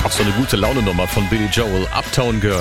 Auch so eine gute Laune-Nummer von Billy Joel, Uptown Girl.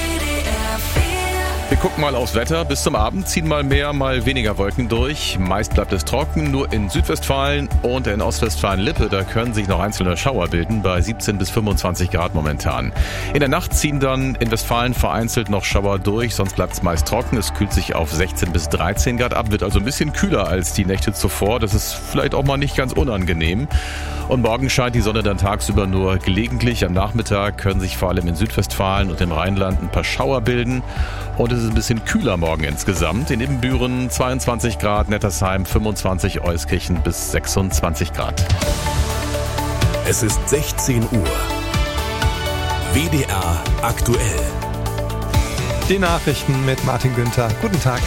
Wir gucken mal aufs Wetter. Bis zum Abend ziehen mal mehr, mal weniger Wolken durch. Meist bleibt es trocken, nur in Südwestfalen und in Ostwestfalen-Lippe. Da können sich noch einzelne Schauer bilden, bei 17 bis 25 Grad momentan. In der Nacht ziehen dann in Westfalen vereinzelt noch Schauer durch, sonst bleibt es meist trocken. Es kühlt sich auf 16 bis 13 Grad ab, wird also ein bisschen kühler als die Nächte zuvor. Das ist vielleicht auch mal nicht ganz unangenehm. Und morgen scheint die Sonne dann tagsüber nur gelegentlich. Am Nachmittag können sich vor allem in Südwestfalen und im Rheinland ein paar Schauer bilden. Und es ist ein bisschen kühler morgen insgesamt. In Ibbenbüren 22 Grad, Nettersheim 25, Euskirchen bis 26 Grad. Es ist 16 Uhr. WDR aktuell. Die Nachrichten mit Martin Günther. Guten Tag.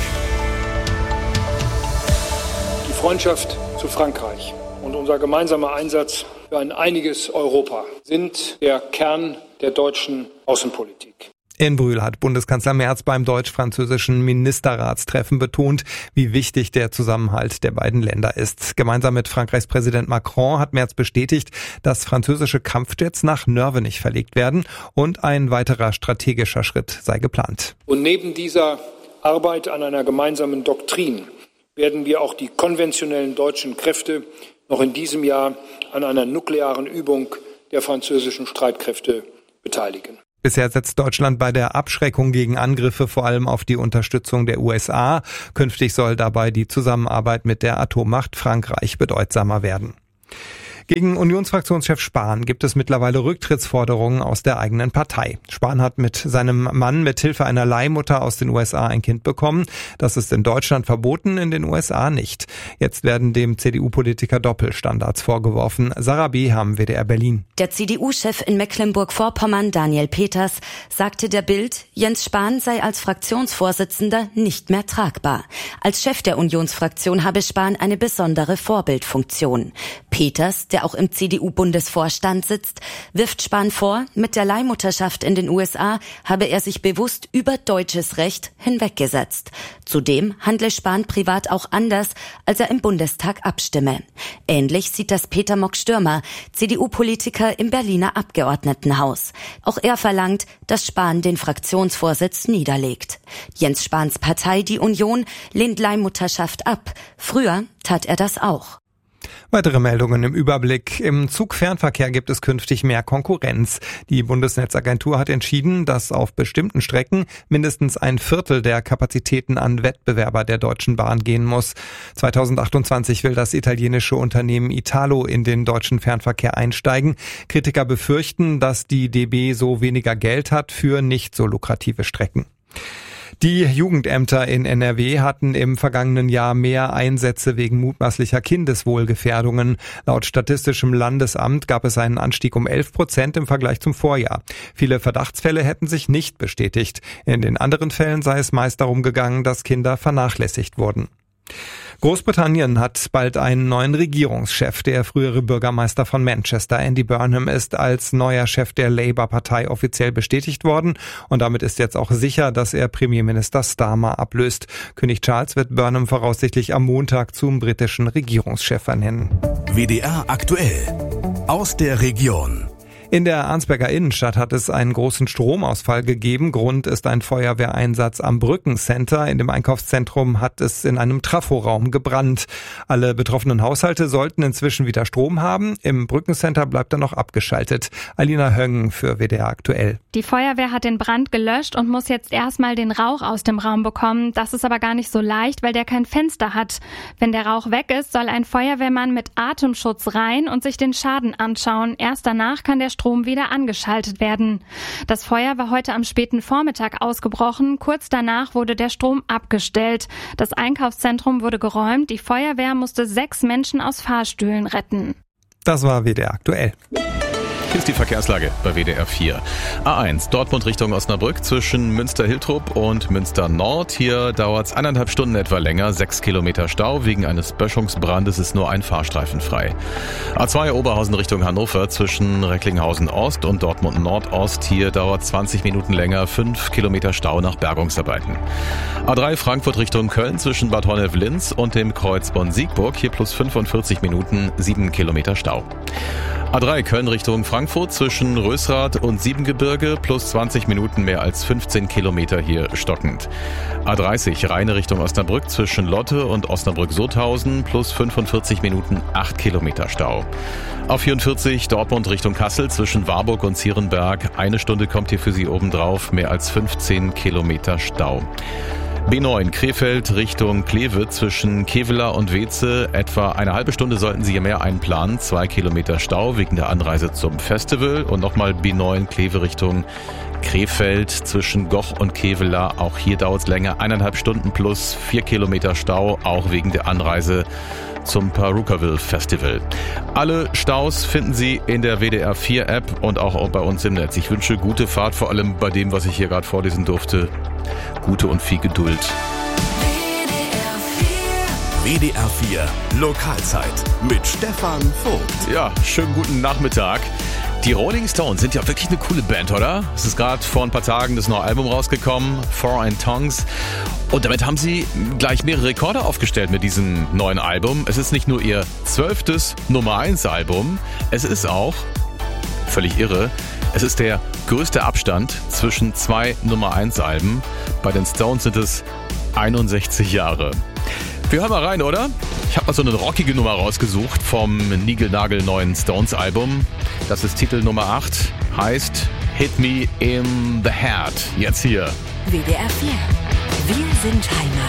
Die Freundschaft zu Frankreich und unser gemeinsamer Einsatz für ein einiges Europa sind der Kern der deutschen Außenpolitik. In Brühl hat Bundeskanzler Merz beim deutsch-französischen Ministerratstreffen betont, wie wichtig der Zusammenhalt der beiden Länder ist. Gemeinsam mit Frankreichs Präsident Macron hat Merz bestätigt, dass französische Kampfjets nach Nörvenich verlegt werden und ein weiterer strategischer Schritt sei geplant. Und neben dieser Arbeit an einer gemeinsamen Doktrin werden wir auch die konventionellen deutschen Kräfte noch in diesem Jahr an einer nuklearen Übung der französischen Streitkräfte beteiligen. Bisher setzt Deutschland bei der Abschreckung gegen Angriffe vor allem auf die Unterstützung der USA. Künftig soll dabei die Zusammenarbeit mit der Atommacht Frankreich bedeutsamer werden. Gegen Unionsfraktionschef Spahn gibt es mittlerweile Rücktrittsforderungen aus der eigenen Partei. Spahn hat mit seinem Mann mit Hilfe einer Leihmutter aus den USA ein Kind bekommen. Das ist in Deutschland verboten, in den USA nicht. Jetzt werden dem CDU-Politiker Doppelstandards vorgeworfen. Sarah Beham, WDR Berlin. Der CDU-Chef in Mecklenburg-Vorpommern, Daniel Peters, sagte der Bild, Jens Spahn sei als Fraktionsvorsitzender nicht mehr tragbar. Als Chef der Unionsfraktion habe Spahn eine besondere Vorbildfunktion. Peters, der auch im CDU-Bundesvorstand sitzt, wirft Spahn vor, mit der Leihmutterschaft in den USA habe er sich bewusst über deutsches Recht hinweggesetzt. Zudem handle Spahn privat auch anders, als er im Bundestag abstimme. Ähnlich sieht das Peter Mock-Stürmer, CDU-Politiker im Berliner Abgeordnetenhaus. Auch er verlangt, dass Spahn den Fraktionsvorsitz niederlegt. Jens Spahns Partei, die Union, lehnt Leihmutterschaft ab. Früher tat er das auch. Weitere Meldungen im Überblick. Im Zugfernverkehr gibt es künftig mehr Konkurrenz. Die Bundesnetzagentur hat entschieden, dass auf bestimmten Strecken mindestens ein Viertel der Kapazitäten an Wettbewerber der Deutschen Bahn gehen muss. 2028 will das italienische Unternehmen Italo in den deutschen Fernverkehr einsteigen. Kritiker befürchten, dass die DB so weniger Geld hat für nicht so lukrative Strecken. Die Jugendämter in NRW hatten im vergangenen Jahr mehr Einsätze wegen mutmaßlicher Kindeswohlgefährdungen. Laut Statistischem Landesamt gab es einen Anstieg um 11% im Vergleich zum Vorjahr. Viele Verdachtsfälle hätten sich nicht bestätigt. In den anderen Fällen sei es meist darum gegangen, dass Kinder vernachlässigt wurden. Großbritannien hat bald einen neuen Regierungschef. Der frühere Bürgermeister von Manchester, Andy Burnham, ist als neuer Chef der Labour-Partei offiziell bestätigt worden. Und damit ist jetzt auch sicher, dass er Premierminister Starmer ablöst. König Charles wird Burnham voraussichtlich am Montag zum britischen Regierungschef ernennen. WDR aktuell. Aus der Region. In der Arnsberger Innenstadt hat es einen großen Stromausfall gegeben. Grund ist ein Feuerwehreinsatz am Brückencenter. In dem Einkaufszentrum hat es in einem Traforaum gebrannt. Alle betroffenen Haushalte sollten inzwischen wieder Strom haben. Im Brückencenter bleibt er noch abgeschaltet. Alina Höng für WDR aktuell. Die Feuerwehr hat den Brand gelöscht und muss jetzt erstmal den Rauch aus dem Raum bekommen. Das ist aber gar nicht so leicht, weil der kein Fenster hat. Wenn der Rauch weg ist, soll ein Feuerwehrmann mit Atemschutz rein und sich den Schaden anschauen. Erst danach kann der Strom wieder angeschaltet werden. Das Feuer war heute am späten Vormittag ausgebrochen. Kurz danach wurde der Strom abgestellt. Das Einkaufszentrum wurde geräumt. Die Feuerwehr musste 6 Menschen aus Fahrstühlen retten. Das war WDR aktuell. Hier ist die Verkehrslage bei WDR 4. A1 Dortmund Richtung Osnabrück zwischen Münster-Hiltrop und Münster-Nord. Hier dauert es 1,5 Stunden etwa länger. 6 Kilometer Stau. Wegen eines Böschungsbrandes ist nur ein Fahrstreifen frei. A2 Oberhausen Richtung Hannover zwischen Recklinghausen-Ost und Dortmund-Nordost. Hier dauert 20 Minuten länger. 5 Kilometer Stau nach Bergungsarbeiten. A3 Frankfurt Richtung Köln zwischen Bad Honnef-Linz und dem Kreuz Bonn-Siegburg. Hier plus 45 Minuten. 7 Kilometer Stau. A3 Köln Richtung Frankfurt Frankfurt zwischen Rösrath und Siebengebirge plus 20 Minuten mehr als 15 Kilometer hier stockend. A30 Rheine Richtung Osnabrück zwischen Lotte und Osnabrück-Sothausen plus 45 Minuten 8 Kilometer Stau. A44 Dortmund Richtung Kassel zwischen Warburg und Zierenberg. 1 Stunde kommt hier für Sie obendrauf, mehr als 15 Kilometer Stau. B9 Krefeld Richtung Kleve zwischen Kevela und Weze. Etwa eine halbe Stunde sollten Sie hier mehr einplanen. 2 Kilometer Stau wegen der Anreise zum Festival. Und nochmal B9 Kleve Richtung Krefeld zwischen Goch und Kevela. Auch hier dauert es länger. 1,5 Stunden plus 4 Kilometer Stau, auch wegen der Anreise zum Purukaville Festival. Alle Staus finden Sie in der WDR 4 App und auch bei uns im Netz. Ich wünsche gute Fahrt, vor allem bei dem, was ich hier gerade vorlesen durfte. Gute und viel Geduld. WDR 4 Lokalzeit mit Stefan Vogt. Ja, schönen guten Nachmittag. Die Rolling Stones sind ja wirklich eine coole Band, oder? Es ist gerade vor ein paar Tagen das neue Album rausgekommen, Foreign Tongues. Und damit haben sie gleich mehrere Rekorde aufgestellt mit diesem neuen Album. Es ist nicht nur ihr 12. Nummer 1 Album, es ist auch, völlig irre, es ist der größte Abstand zwischen 2 Nummer 1 Alben. Bei den Stones sind es 61 Jahre. Wir hören mal rein, oder? Ich habe mal so eine rockige Nummer rausgesucht vom niegelnagelneuen Stones Album. Das ist Titel Nummer 8, heißt Hit Me in the Head. Jetzt hier. WDR 4. Wir sind Heimat.